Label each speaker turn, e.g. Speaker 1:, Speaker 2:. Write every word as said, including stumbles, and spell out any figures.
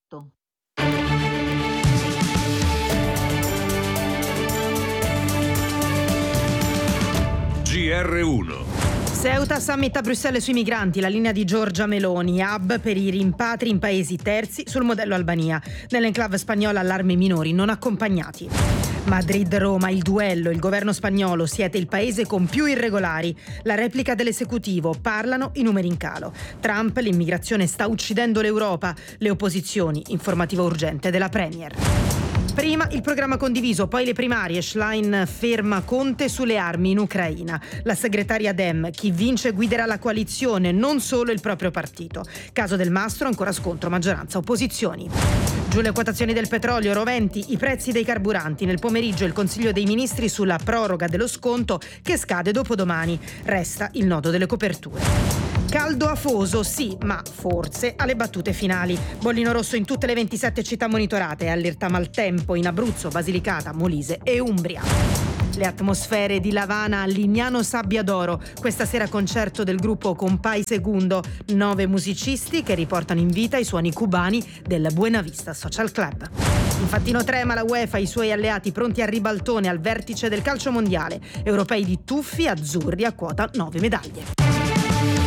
Speaker 1: tutto.
Speaker 2: G R uno.
Speaker 3: Ceuta Summit a Bruxelles sui migranti, la linea di Giorgia Meloni, hub per i rimpatri in paesi terzi sul modello Albania. Nell'enclave spagnola allarme minori non accompagnati. Madrid-Roma, il duello, il governo spagnolo, siete il paese con più irregolari. La replica dell'esecutivo, parlano i numeri in calo. Trump, l'immigrazione sta uccidendo l'Europa. Le opposizioni, informativa urgente della Premier. Prima il programma condiviso, poi le primarie. Schlein ferma Conte sulle armi in Ucraina. La segretaria Dem, chi vince guiderà la coalizione, non solo il proprio partito. Caso del Mastro, ancora scontro maggioranza opposizioni. Giù le quotazioni del petrolio, roventi i prezzi dei carburanti. Nel pomeriggio il Consiglio dei Ministri sulla proroga dello sconto che scade dopodomani. Resta il nodo delle coperture. Caldo afoso, sì, ma forse alle battute finali. Bollino rosso in tutte le ventisette città monitorate, allerta maltempo in Abruzzo, Basilicata, Molise e Umbria. Le atmosfere di Lavana a Lignano Sabbia d'Oro. Questa sera concerto del gruppo Compay Segundo, nove musicisti che riportano in vita i suoni cubani del Buena Vista Social Club. Infatti non trema la UEFA, i suoi alleati pronti al ribaltone al vertice del calcio mondiale. Europei di tuffi, azzurri a quota nove medaglie.